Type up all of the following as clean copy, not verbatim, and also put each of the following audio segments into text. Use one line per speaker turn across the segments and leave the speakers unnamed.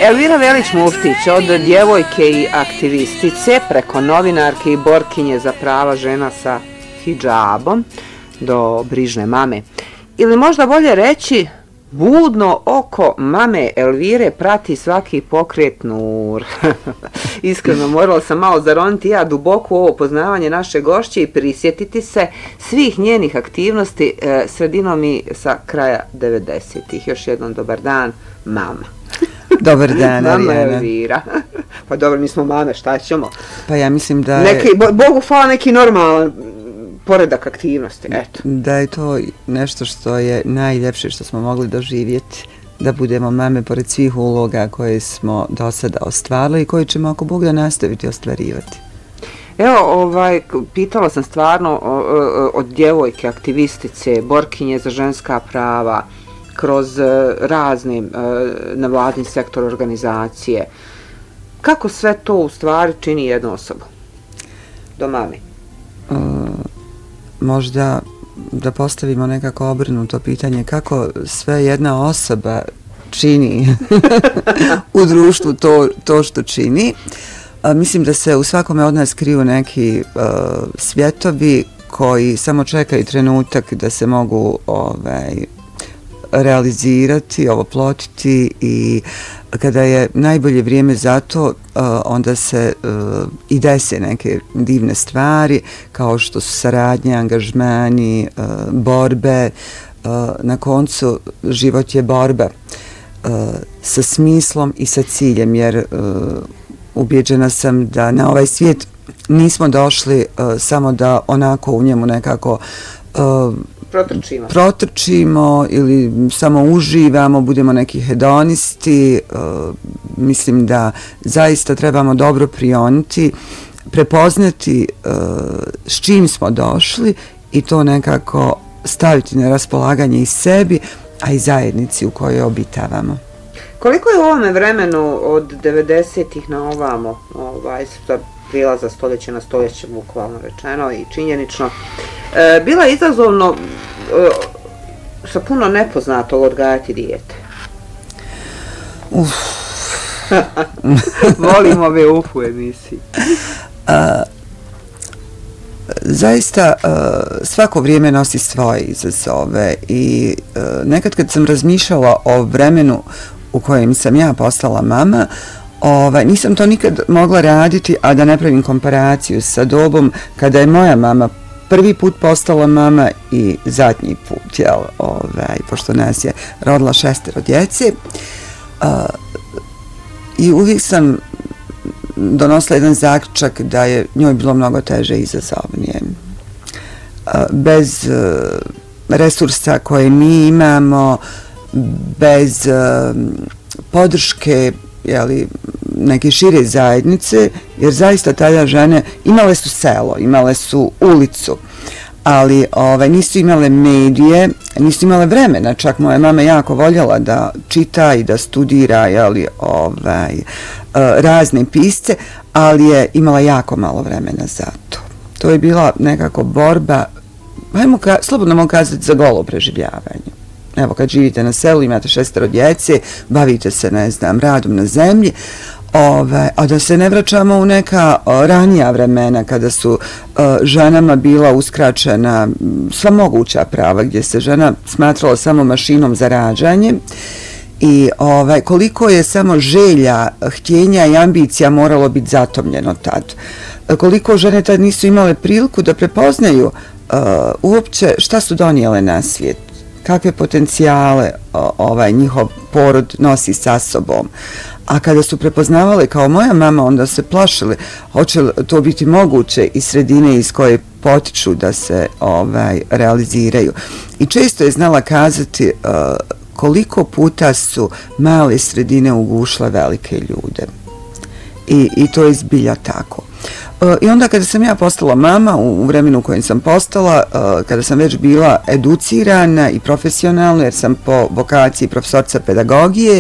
Elvira Velić-Muftić, od djevojke i aktivistice preko novinarke i borkinje za prava žena sa hidžabom do brižne mame. Ili možda bolje reći, budno oko mame Elvire prati svaki pokret Nur. Iskreno, morala sam malo zaroniti ja duboko u ovo poznavanje naše gošće i prisjetiti se svih njenih aktivnosti sredinom i sa kraja 90-ih. Još jednom dobar dan, mama.
Dobar dan,
mama
Arijana.
Elvira. Pa dobro, mi smo mame, šta ćemo?
Pa ja mislim da
neki, Bogu hvala, neki normalan poredak aktivnosti, eto.
Da je to nešto što je najljepše što smo mogli doživjeti, da budemo mame pored svih uloga koje smo do sada ostvarili i koje ćemo ako Bog da nastaviti ostvarivati.
Evo, pitala sam stvarno od djevojke, aktivistice, borkinje za ženska prava, kroz razne nevladni sektor organizacije. Kako sve to u stvari čini jednu osobu? Do mame.
Možda da postavimo nekako obrnuto pitanje, kako sve jedna osoba čini u društvu to što čini. Mislim da se u svakome od nas kriju neki svjetovi koji samo čekaju trenutak da se mogu realizirati, oplotiti, i kada je najbolje vrijeme za to, onda se i dese neke divne stvari kao što su saradnje, angažmani, borbe. Na koncu život je borba sa smislom i sa ciljem, jer ubjeđena sam da na ovaj svijet nismo došli samo da onako u njemu nekako protrčimo ili samo uživamo, budemo neki hedonisti. Mislim da zaista trebamo dobro prioniti, prepoznati s čim smo došli i to nekako staviti na raspolaganje i sebi, a i zajednici u kojoj obitavamo.
Koliko je u ovome vremenu od 90-ih na ovamo, prilaza stoljeće na stoljeće, bukvalno rečeno i činjenično, bila izazovno sa puno nepoznatog odgajati dijete? Volim ove u emisiji.
Zaista svako vrijeme nosi svoje izazove i nekad kad sam razmišljala o vremenu u kojem sam ja postala mama, nisam to nikad mogla raditi, a da ne pravim komparaciju sa dobom kada je moja mama prvi put postala mama i zadnji put, pošto nas je rodila 6 djece. I uvijek sam donosila jedan zaključak da je njoj bilo mnogo teže i izazovnije. Bez resursa koje mi imamo, bez podrške neke šire zajednice, jer zaista tada žene imale su selo, imale su ulicu, ali nisu imale medije, nisu imale vremena. Čak moja mama jako voljela da čita i da studira razne pisce, ali je imala jako malo vremena za to. To je bila nekako borba, slobodno mogu kazati, za golo preživljavanje. Evo, kad živite na selu, imate 6 djece, bavite se, radom na zemlji, a da se ne vraćamo u neka ranija vremena kada su ženama bila uskraćena sva moguća prava, gdje se žena smatrala samo mašinom za rađanje i koliko je samo želja, htjenja i ambicija moralo biti zatomljeno tad. Koliko žene tad nisu imale priliku da prepoznaju uopće šta su donijele na svijet, kakve potencijale njihov porod nosi sa sobom. A kada su prepoznavale kao moja mama, onda se plašile hoće li to biti moguće iz sredine iz koje potiču da se realiziraju. I često je znala kazati koliko puta su male sredine ugušile velike ljude. I to je zbilja tako. I onda kada sam ja postala mama, u vremenu u kojem sam postala, kada sam već bila educirana i profesionalna, jer sam po vokaciji profesorca pedagogije,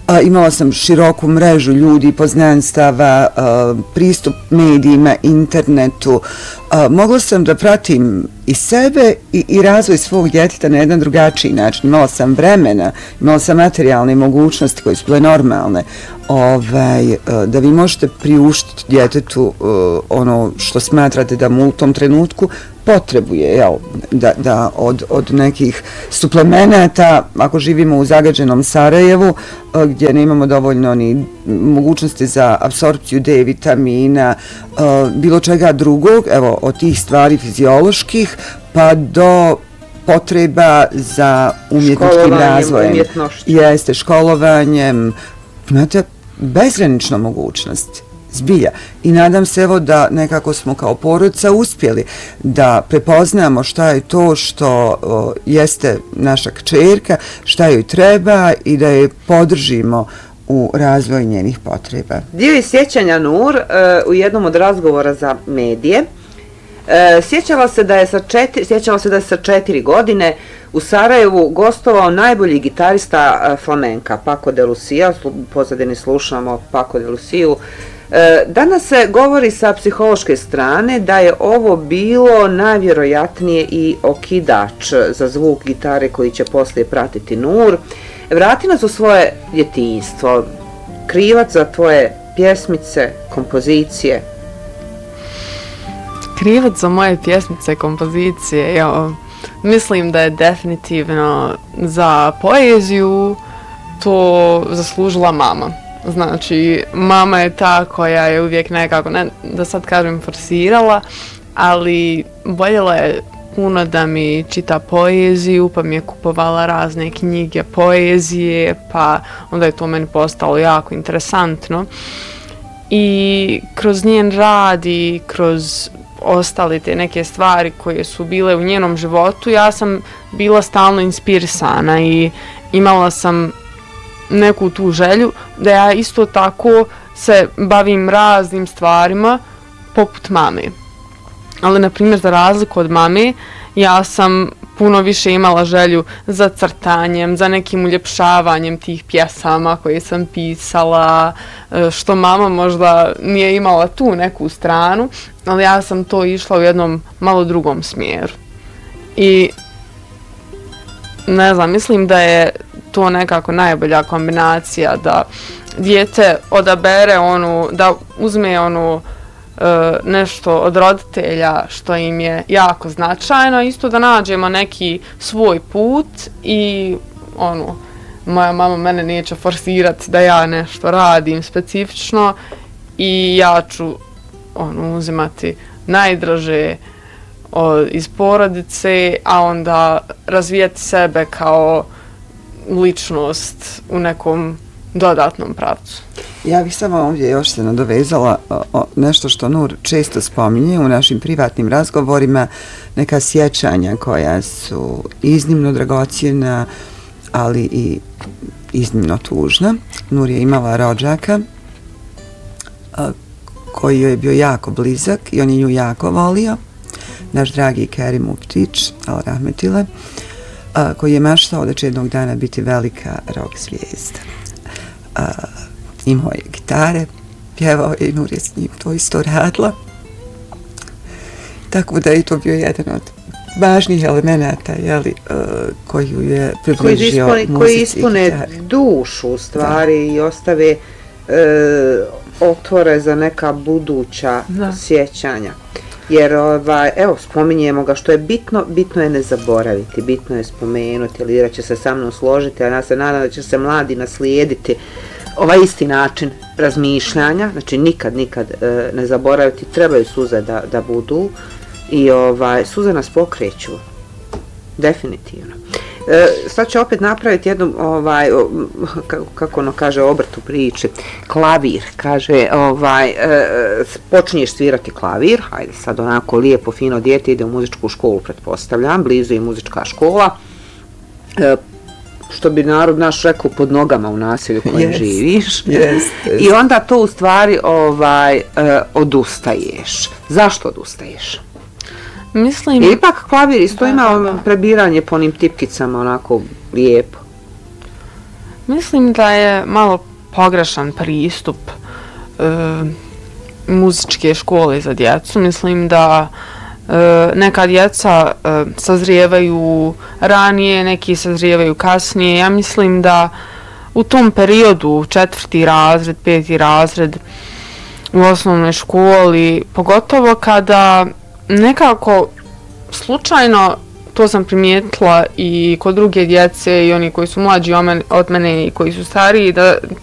Imala sam široku mrežu ljudi, poznanstava, pristup medijima, internetu. Mogla sam da pratim i sebe i razvoj svog djeteta na jedan drugačiji način. Imala sam vremena, imala sam materijalne mogućnosti koje su bile normalne, da vi možete priuštiti djetetu ono što smatrate da mu u tom trenutku potrebuje, da od nekih suplemenata, ako živimo u zagađenom Sarajevu, gdje nemamo dovoljno ni mogućnosti za apsorpciju D vitamina, bilo čega drugog, evo, od tih stvari fizioloških, pa do potreba za umjetničkim razvojem. Jeste, školovanjem, imate bezgranično mogućnosti. Zbilja. I nadam se evo da nekako smo kao porodica uspjeli da prepoznamo šta je to što jeste naša kćerka, šta joj treba i da je podržimo u razvoju njenih potreba.
Dio iz sjećanja Nur u jednom od razgovora za medije sjećala se da je sa 4 godine u Sarajevu gostovao najbolji gitarista flamenka Paco de Lucia, u pozadini slušamo Paco de Luciju. Danas se govori sa psihološke strane da je ovo bilo najvjerojatnije i okidač za zvuk gitare koji će poslije pratiti Nur. Vrati nas u svoje djetinjstvo, krivac za tvoje pjesmice, kompozicije.
Krivac za moje pjesmice, kompozicije, mislim da je definitivno za poeziju to zaslužila mama. Znači, mama je ta koja je uvijek nekako, ne da sad kažem forsirala, ali voljela je puno da mi čita poeziju, pa mi je kupovala razne knjige poezije, pa onda je to meni postalo jako interesantno. I kroz njen rad i kroz ostale te neke stvari koje su bile u njenom životu, ja sam bila stalno inspirisana i imala sam neku tu želju da ja isto tako se bavim raznim stvarima poput mame. Ali, na primjer, za razliku od mame, ja sam puno više imala želju za crtanjem, za nekim uljepšavanjem tih pjesama koje sam pisala, što mama možda nije imala tu neku stranu, ali ja sam to išla u jednom malo drugom smjeru. I ne znam, mislim da je to nekako najbolja kombinacija da dijete odabere da uzme nešto od roditelja što im je jako značajno, isto da nađemo neki svoj put i moja mama mene neće forsirati da ja nešto radim specifično i ja ću uzimati najdraže iz porodice, a onda razvijati sebe kao ličnost u nekom dodatnom pravcu.
Ja bih samo ovdje još se nadovezala nešto što Nur često spominje u našim privatnim razgovorima, neka sjećanja koja su iznimno dragocjena, ali i iznimno tužna. Nur je imala rođaka koji joj je bio jako blizak i on je nju jako volio. Naš dragi Kerim Uptić, al rahmetile, koji je maštao da će jednog dana biti velika rock zvijezda. Imao je gitare, pjevao je i Nur je s njim to isto radila. Tako da je to bio jedan od važnijih elemenata koju je približio muzici.
Koji ispune dušu u stvari i ostave otvore za neka buduća sjećanja. Jer, evo, spominjemo ga, što je bitno je ne zaboraviti, bitno je spomenuti, Lira će se sa mnom složiti, a ja se nadam da će se mladi naslijediti ovaj isti način razmišljanja, znači nikad ne zaboraviti, trebaju suze da budu i suze nas pokreću, definitivno. Sad ću opet napraviti jednu, kako ono kaže obrt u priči, klavir, kaže, počinješ svirati klavir, hajde sad onako lijepo, fino dijete ide u muzičku školu, pretpostavljam, blizu je muzička škola, što bi narod naš rekao pod nogama u naselju kojem živiš, i onda to u stvari odustaješ. Zašto odustaješ?
Mislim...
Ipak klavir isto ima prebiranje po onim tipkicama onako lijepo.
Mislim da je malo pogrešan pristup muzičke škole za djecu. Mislim da neka djeca sazrijevaju ranije, neki sazrijevaju kasnije. Ja mislim da u tom periodu, 4. razred, 5. razred u osnovnoj školi, pogotovo kada nekako slučajno, to sam primijetila i kod druge djece i oni koji su mlađi od mene i koji su stariji, da